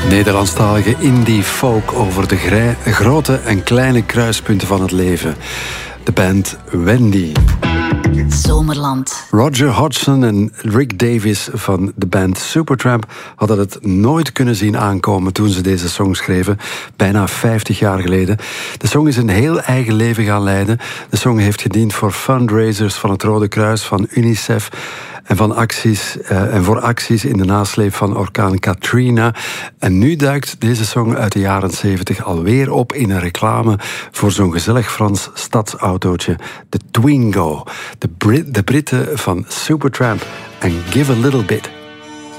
Nederlandstalige indie folk over de grote en kleine kruispunten van het leven. De band Wendy. Zomerland. Roger Hodgson en Rick Davies van de band Supertramp hadden het nooit kunnen zien aankomen toen ze deze song schreven, bijna 50 jaar geleden. De song is een heel eigen leven gaan leiden. De song heeft gediend voor fundraisers van het Rode Kruis, van UNICEF en voor acties in de nasleep van orkaan Katrina. En nu duikt deze song uit de jaren 70 alweer op in een reclame voor zo'n gezellig Frans stadsautootje, de Twingo. De Britten van Supertramp en Give a Little Bit.